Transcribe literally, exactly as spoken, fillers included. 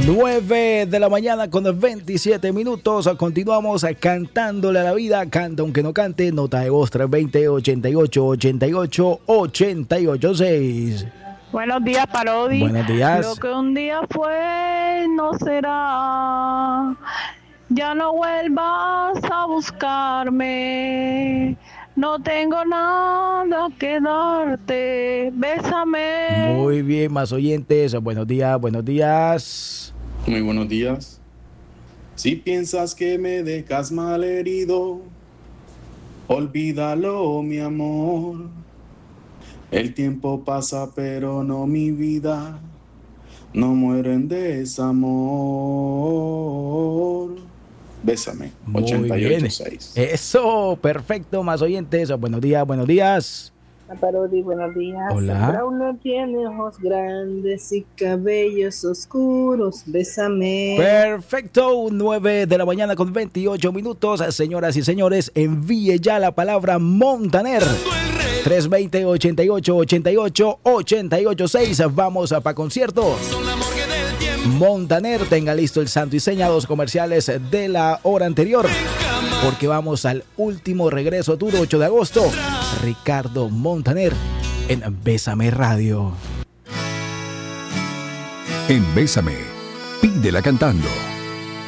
nueve de la mañana con veintisiete minutos. Continuamos cantándole a la vida. Canta aunque no cante. Nota de voz tres veinte, ochenta y ocho, ochenta y ocho, ochenta y ocho seis. Buenos días, Parodi. Buenos días. Lo que un día fue no será. Ya no vuelvas a buscarme. No tengo nada que darte. Bésame. Muy bien, más oyentes. Buenos días, buenos días. Muy buenos días. Si piensas que me dejas mal herido, olvídalo, mi amor. El tiempo pasa, pero no mi vida. No muero en desamor. Bésame. ochenta y ocho seis. Eso, perfecto, más oyentes. Buenos días, buenos días. Parodi, buenos días. Hola. Brauno tiene ojos grandes y cabellos oscuros. Bésame. Perfecto, nueve de la mañana con veintiocho minutos. Señoras y señores, envíe ya la palabra Montaner. tres veinte, ochenta y ocho, ochenta y ocho, ochenta y ocho seis. Vamos a pa' concierto. Montaner, tenga listo el santo y seña, dos comerciales de la hora anterior, porque vamos al último regreso tour, ocho de agosto. Ricardo Montaner en Bésame Radio. En Bésame, pídela cantando.